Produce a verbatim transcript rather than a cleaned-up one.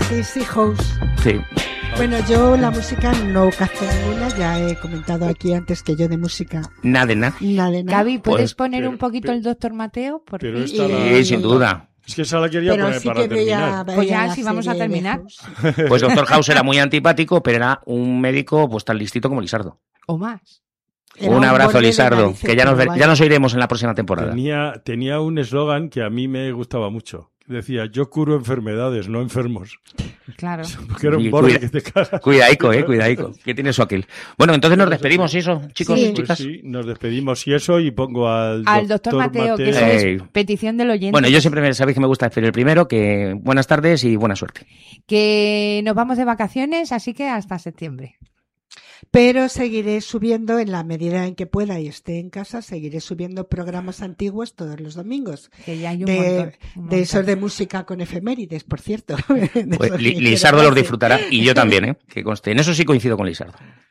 Daisy House. Sí. Bueno, yo la música no capto ninguna, ya he comentado aquí antes que yo de música... Nada de nada. Nada de nada. Gaby, ¿puedes Pues, poner pero, un poquito pero, el doctor Mateo? Por pero fin? esta la- Sí, sin duda. Es que esa la quería Pero poner sí para que veía, terminar. veía Pues ya, la sí, vamos a serie de terminar. House. Pues doctor House era muy antipático, pero era un médico pues tan listito como Lisardo. O más. Era Un abrazo, borde de Lisardo, narices, que ya nos, pero ver- vaya. ya nos oiremos en la próxima temporada. Tenía, tenía un eslogan que a mí me gustaba mucho. Decía, yo curo enfermedades, no enfermos. Claro. Porque era un Y borde cuida- que te cagas. Cuidaico, eh, cuidaico. ¿Qué tiene eso aquel? Bueno, entonces nos despedimos, ¿y eso, chicos Sí. y Pues chicas? sí, nos despedimos y eso y pongo al, Al doctor Mateo, que eso Ey. es petición del oyente. Bueno, yo siempre me sabéis que me gusta despedir el primero, que buenas tardes y buena suerte. Que nos vamos de vacaciones, así que hasta septiembre. Pero seguiré subiendo en la medida en que pueda y esté en casa, seguiré subiendo programas antiguos todos los domingos. Que ya hay un De, montón. un de montón. esos de música con efemérides, por cierto. De Pues esos Li- que Lisardo quiero los decir. disfrutará y yo también, ¿eh? Que conste. En eso sí coincido con Lisardo.